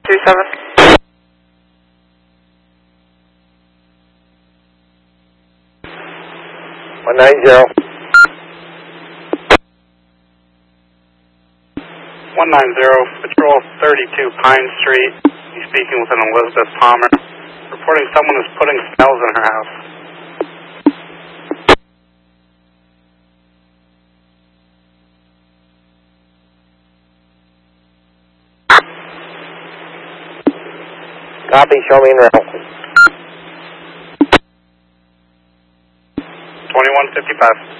37. 190. 190, Patrol 32 Pine Street. He's speaking with an Elizabeth Palmer. Reporting someone is putting spells in her house. Copy, show me in route. 2155.